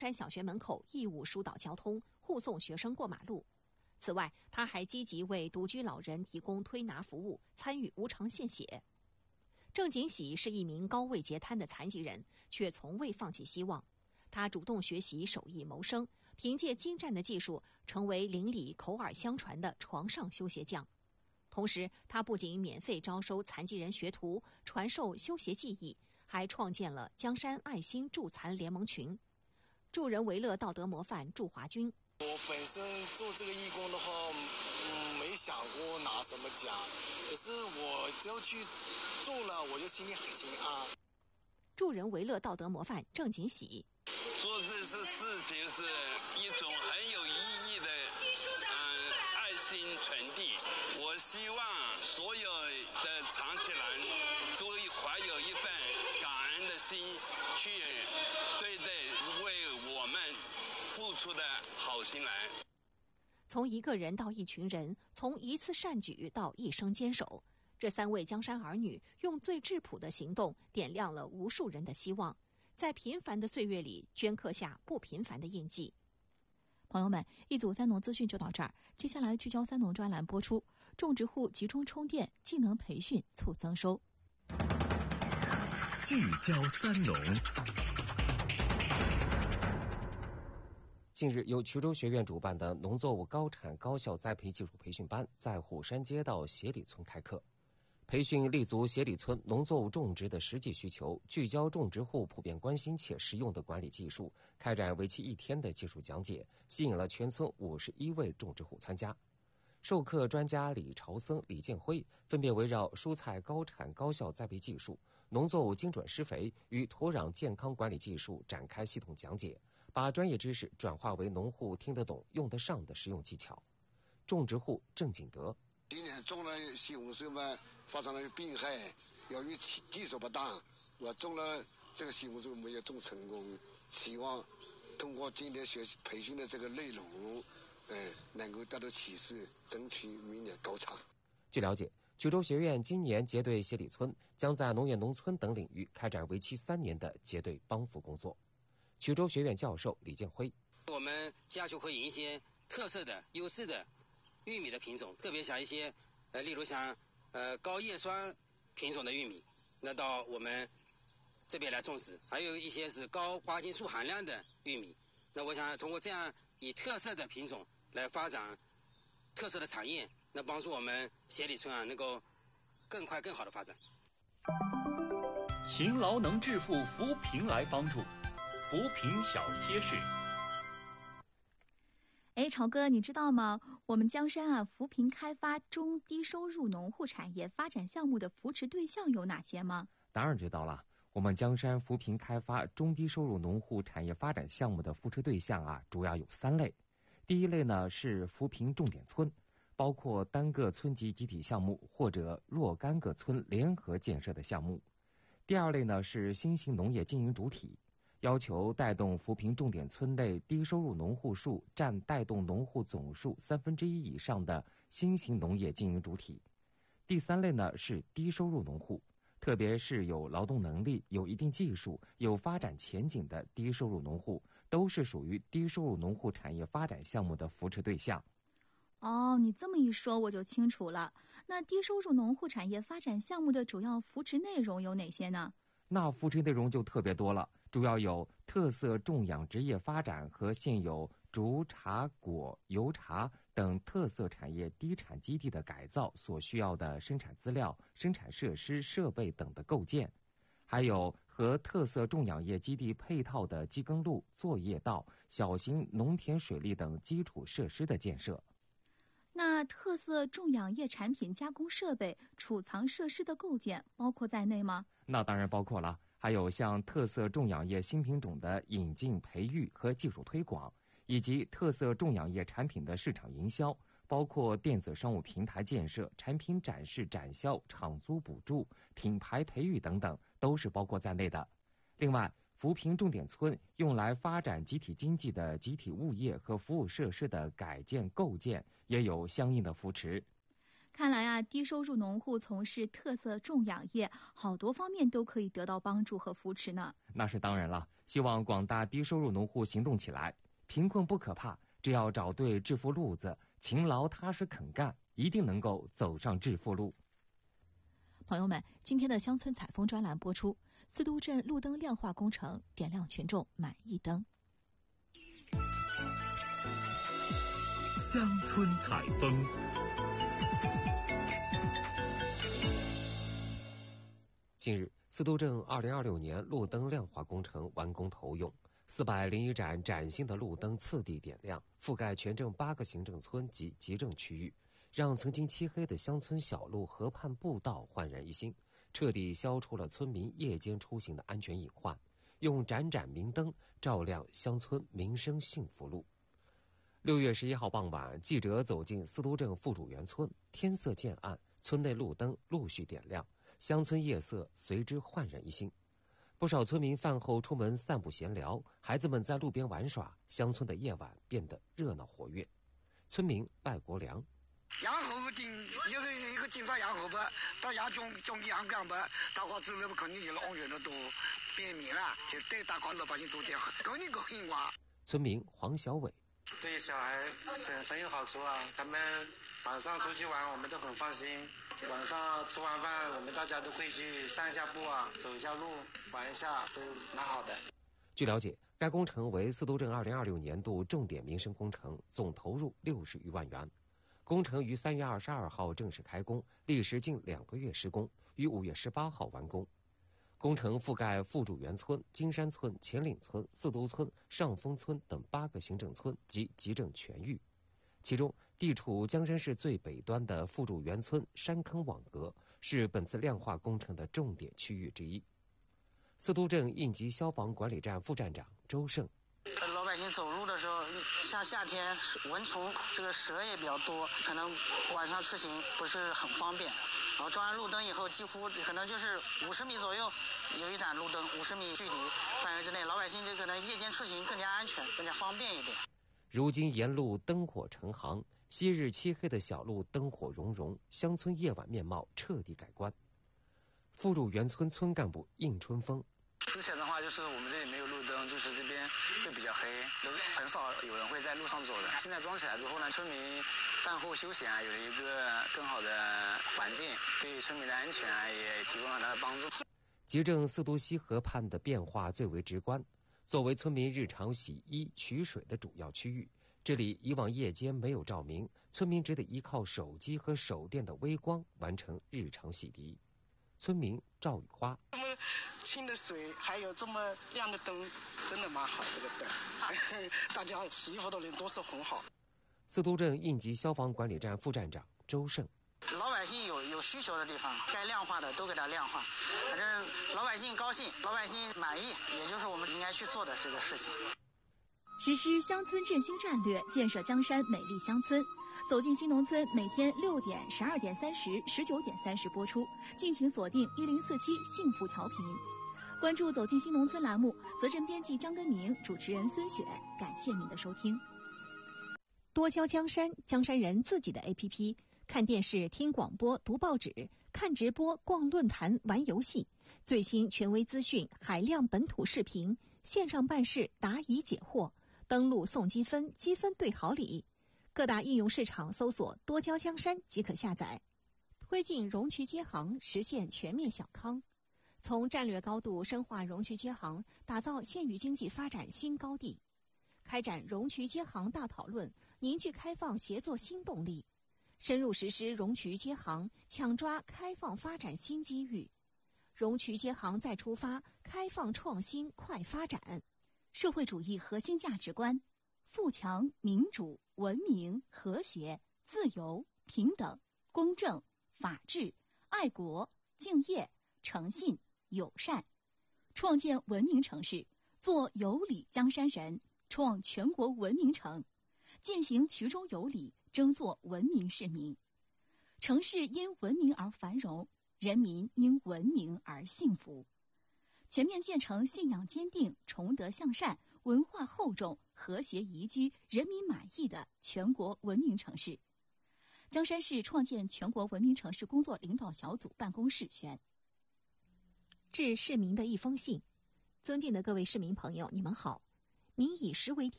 山小学门口义务疏导交通，护送学生过马路。此外，他还积极为独居老人提供推拿服务，参与无偿献血。郑景喜是一名高位截瘫的残疾人，却从未放弃希望。他主动学习手艺谋生，凭借精湛的技术，成为邻里口耳相传的床上修鞋匠。同时，他不仅免费招收残疾人学徒，传授修鞋技艺，还创建了江山爱心助残联盟群。助人为乐道德模范祝华军： 我本身做这个义工的话，没想过拿什么奖，可是我只要去做了，我就心里很心安。 助人为乐道德模范郑景喜： 做这些事情是一种很有意义的爱心传递。我希望所有的长期人都怀有一份感恩的心，去对待为我们付出的好心人。 从一个人到一群人，从一次善举到一生坚守，这3位江山儿女用最质朴的行动点亮了无数人的希望，在平凡的岁月里镌刻下不平凡的印记。 朋友们，一组三农资讯就到这儿，接下来聚焦三农专栏播出，种植户集中充电，技能培训促增收。 聚焦三农。 近日，由衢州学院主办的农作物高产高效栽培技术培训班在虎山街道协里村开课。培训立足协里村农作物种植的实际需求，聚焦种植户普遍关心且实用的管理技术，开展为期1天的技术讲解，吸引了全村51位种植户参加。授课专家李朝僧、李建辉分别围绕蔬菜高产高效栽培技术、农作物精准施肥与土壤健康管理技术展开系统讲解，把专业知识转化为农户听得懂、用得上的实用技巧。种植户郑景德： 今年种了西红柿嘛，发生了病害，由于技术不当，我种了这个西红柿没有种成功，希望通过今天培训的这个内容，能够得到启示，争取明年高产。 据了解，衢州学院今年结对协里村将在农业农村等领域开展为期3年的结对帮扶工作。衢州学院教授李建辉： 我们家就会引一些特色的、优势的玉米的品种，特别像一些例如像高叶酸品种的玉米，那到我们这边来种植，还有一些是高花青素含量的玉米。那我想通过这样以特色的品种来发展特色的产业，那帮助我们协里村能够更快更好的发展。 勤劳能致富，扶贫来帮助，扶贫小贴士。 朝哥，你知道吗？我们江山扶贫开发中低收入农户产业发展项目的扶持对象有哪些吗？ 当然知道了。我们江山扶贫开发中低收入农户产业发展项目的扶持对象主要有3类。第一类呢是扶贫重点村，包括单个村级集体项目或者若干个村联合建设的项目。第二类呢是新型农业经营主体，要求带动扶贫重点村内低收入农户数占带动农户总数1/3以上的新型农业经营主体。第3类呢是低收入农户，特别是有劳动能力、有一定技术、有发展前景的低收入农户，都是属于低收入农户产业发展项目的扶持对象。 你这么一说我就清楚了。那低收入农户产业发展项目的主要扶持内容有哪些呢？ 那扶持内容就特别多了，主要有特色种养殖业发展和现有竹、茶、果、油茶等特色产业低产基地的改造所需要的生产资料、生产设施、设备等的构建，还有和特色种养业基地配套的机耕路、作业道、小型农田水利等基础设施的建设。 那特色种养业产品加工设备、储藏设施的构建包括在内吗？ 那当然包括了，还有像特色种养业新品种的引进、培育和技术推广，以及特色种养业产品的市场营销，包括电子商务平台建设、产品展示展销、场租补助、品牌培育等等，都是包括在内的。另外，扶贫重点村用来发展集体经济的集体物业和服务设施的改建构建也有相应的扶持。 看来啊，低收入农户从事特色种养业，好多方面都可以得到帮助和扶持呢。 那是当然了，希望广大低收入农户行动起来。贫困不可怕，只要找对致富路子，勤劳踏实肯干，一定能够走上致富路。 朋友们，今天的乡村采风专栏播出，司都镇路灯亮化工程点亮群众满意灯。 乡村采风。 近日，司都镇2026年路灯亮化工程完工投用，401盏崭新的路灯次第点亮，覆盖全镇8个行政村及集镇区域，让曾经漆黑的乡村小路、河畔步道焕然一新，彻底消除了村民夜间出行的安全隐患，用盏盏明灯照亮乡村民生幸福路。6月11号傍晚，记者走进司都镇富主园村，天色渐暗，村内路灯陆续点亮，乡村夜色随之焕然一新。不少村民饭后出门散步闲聊，孩子们在路边玩耍，乡村的夜晚变得热闹活跃。村民赖国良： 养猴定一个警察养猴吧，大家种养干吧，大家走路肯定就是安全的多，便民了，就对大家老百姓都这样，高兴哇。 村民黄小伟： 对小孩很有好处啊，他们晚上出去玩，我们都很放心。晚上吃完饭，我们大家都会去散一下步啊，走一下路，玩一下，都蛮好的。 据了解，该工程为司都镇2026年度重点民生工程，总投入60余万元。工程于3月22号正式开工，历时近2个月施工，于5月18号完工。工程覆盖富主园村、金山村、前岭村、四都村、上峰村等8个行政村及集镇全域。其中，地处江山市最北端的富主园村山坑网格是本次亮化工程的重点区域之一。司都镇应急消防管理站副站长周胜： 老百姓走路的时候，像夏天蚊虫这个蛇也比较多，可能晚上出行不是很方便。然后装完路灯以后，几乎可能就是50米左右有一盏路灯，50米距离范围之内，老百姓就可能夜间出行更加安全、更加方便一点。 如今沿路灯火成行，昔日漆黑的小路灯火融融，乡村夜晚面貌彻底改观。富主园村村干部应春风： 之前的话就是我们这里没有路灯，就是这边会比较黑，都很少有人会在路上走的。现在装起来之后呢，村民饭后休闲啊，有了一个更好的环境，对村民的安全啊也提供了很大的帮助。 集镇四都西河畔的变化最为直观。作为村民日常洗衣取水的主要区域，这里以往夜间没有照明，村民只得依靠手机和手电的微光完成日常洗涤。村民赵雨花： 这么清的水，还有这么亮的灯，真的蛮好。这个灯，大家洗衣服的人都是很好。 司都镇应急消防管理站副站长周胜： 老百姓有需求的地方，该亮化的都给它亮化，反正老百姓高兴，老百姓满意，也就是我们应该去做的这个事情。 实施乡村振兴战略，建设江山美丽乡村。走进新农村，每天6点、12点30、19点30播出，敬请锁定1047幸福调频。关注走进新农村栏目，责任编辑江根明，主持人孙雪，感谢您的收听。 多交江山，江山人自己的 APP， 看电视、听广播、读报纸、看直播、逛论坛、玩游戏，最新权威资讯、海量本土视频，线上办事答疑解惑，登录送积分，积分兑好礼。各大应用市场搜索多交江山即可下载。推进容渠接行，实现全面小康。从战略高度深化容渠接行，打造县域经济发展新高地。开展容渠接行大讨论，凝聚开放协作新动力。深入实施容渠接行，抢抓开放发展新机遇。容渠接行再出发，开放创新快发展。 社会主义核心价值观：富强、民主、文明、和谐、自由、平等、公正、法治、爱国、敬业、诚信、友善。创建文明城市，做有礼江山人，创全国文明城，践行衢中有礼，争做文明市民。城市因文明而繁荣，人民因文明而幸福。全面建成信仰坚定、崇德向善、文化厚重、和谐宜居、人民满意的全国文明城市。 江山市创建全国文明城市工作领导小组办公室宣： 致市民的一封信。尊敬的各位市民朋友，你们好。民以食为天。